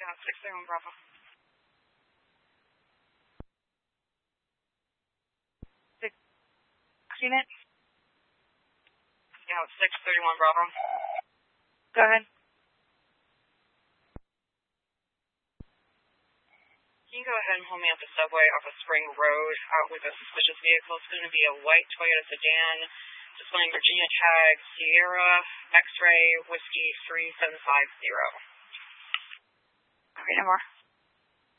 631 Bravo. Unit? Yeah, 631 Bravo. Go ahead. Can you go ahead and hold me at the subway off of Spring Road out with a suspicious vehicle? It's going to be a white Toyota sedan displaying Virginia tag Sierra X-ray Whiskey 3750. Okay, no more.